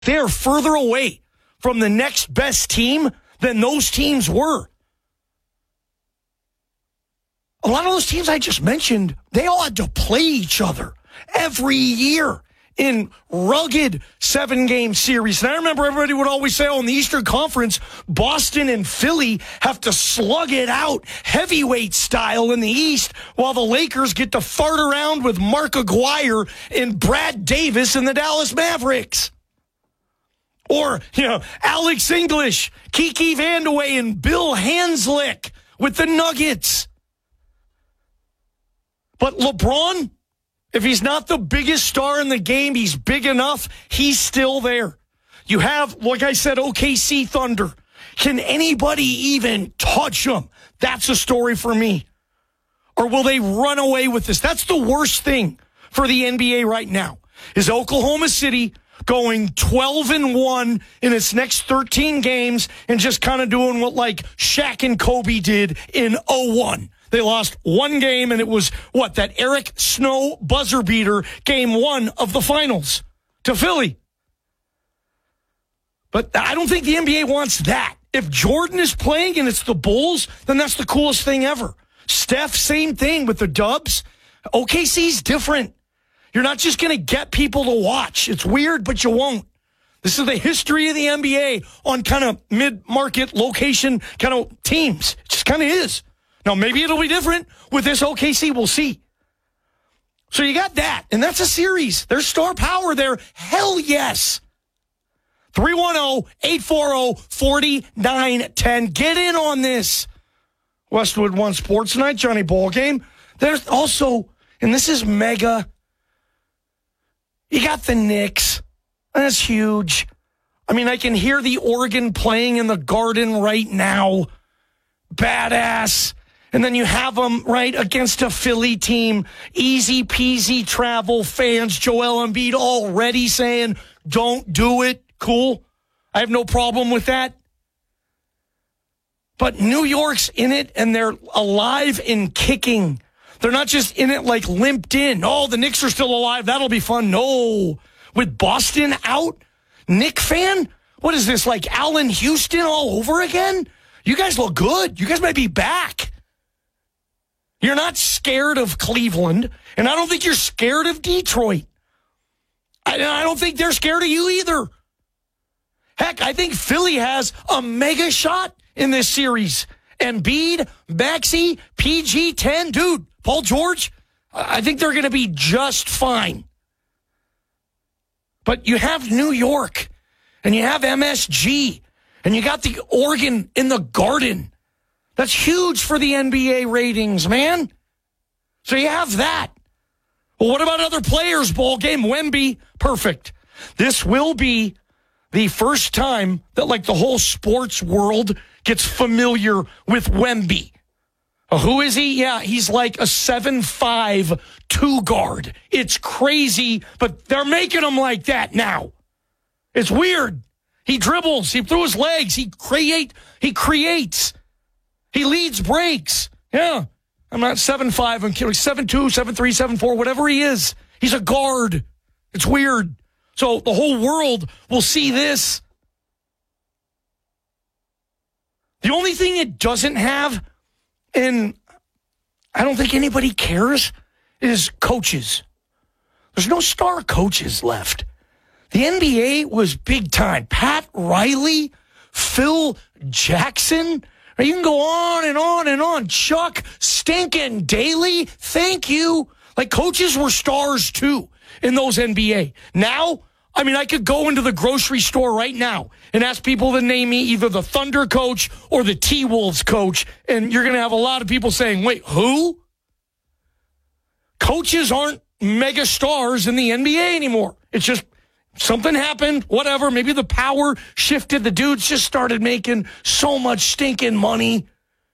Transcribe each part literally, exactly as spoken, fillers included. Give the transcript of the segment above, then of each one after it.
They're further away from the next best team than those teams were. A lot of those teams I just mentioned, they all had to play each other every year in rugged seven-game series. And I remember everybody would always say, oh, in the Eastern Conference, Boston and Philly have to slug it out heavyweight style in the East, while the Lakers get to fart around with Mark Aguirre and Brad Davis and the Dallas Mavericks. Or, you know, Alex English, Kiki Vandeweghe, and Bill Hanslick with the Nuggets. But LeBron, if he's not the biggest star in the game, he's big enough, he's still there. You have, like I said, O K C Thunder. Can anybody even touch them? That's a story for me. Or will they run away with this? That's the worst thing for the N B A right now, is Oklahoma City going twelve and one in its next thirteen games and just kind of doing what like Shaq and Kobe did in oh one. They lost one game, and it was, what, that Eric Snow buzzer beater game one of the finals to Philly. But I don't think the N B A wants that. If Jordan is playing and it's the Bulls, then that's the coolest thing ever. Steph, same thing with the Dubs. O K C's different. You're not just going to get people to watch. It's weird, but you won't. This is the history of the N B A on kind of mid-market location kind of teams. It just kind of is. Now, maybe it'll be different with this O K C. We'll see. So you got that, and that's a series. There's star power there. Hell yes. three one zero, eight four zero, four nine one zero. Get in on this. Westwood One Sports Night, Johnny Ballgame. There's also, and this is mega, you got the Knicks. That's huge. I mean, I can hear the Oregon playing in the Garden right now. Badass. And then you have them, right, against a Philly team. Easy peasy travel. Fans, Joel Embiid already saying, don't do it. Cool. I have no problem with that. But New York's in it, and they're alive and kicking. They're not just in it like limped in. Oh, the Knicks are still alive. That'll be fun. No. With Boston out, Knick fan? What is this, like Allen Houston all over again? You guys look good. You guys might be back. You're not scared of Cleveland, and I don't think you're scared of Detroit. I, I don't think they're scared of you either. Heck, I think Philly has a mega shot in this series. Embiid, Maxey, P G ten, dude, Paul George, I think they're going to be just fine. But you have New York, and you have M S G, and you got the Oregon in the Garden. That's huge for the N B A ratings, man. So you have that. Well, what about other players? Ball game, Wemby, perfect. This will be the first time that, like, the whole sports world gets familiar with Wemby. Uh, who is he? Yeah, he's like a seven five two guard. It's crazy, but they're making him like that now. It's weird. He dribbles. He threw his legs. He create. He creates. He leads breaks. Yeah. I'm not seven five. I'm kidding. seven two, seven three, seven four, whatever he is. He's a guard. It's weird. So the whole world will see this. The only thing it doesn't have, and I don't think anybody cares, is coaches. There's no star coaches left. The N B A was big time. Pat Riley, Phil Jackson. You can go on and on and on. Chuck Stinkin' Daly, thank you. Like, coaches were stars, too, in those N B A. Now, I mean, I could go into the grocery store right now and ask people to name me either the Thunder coach or the T-Wolves coach, and you're going to have a lot of people saying, wait, who? Coaches aren't mega stars in the N B A anymore. It's just something happened, whatever. Maybe the power shifted. The dudes just started making so much stinking money.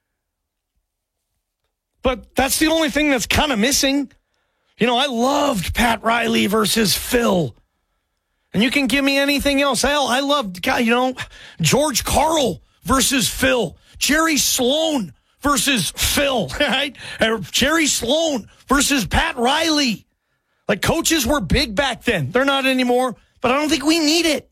But that's the only thing that's kind of missing. You know, I loved Pat Riley versus Phil. And you can give me anything else. Hell, I loved, you know, George Karl versus Phil. Jerry Sloan versus Phil, right? Or Jerry Sloan versus Pat Riley. Like, coaches were big back then. They're not anymore. But I don't think we need it.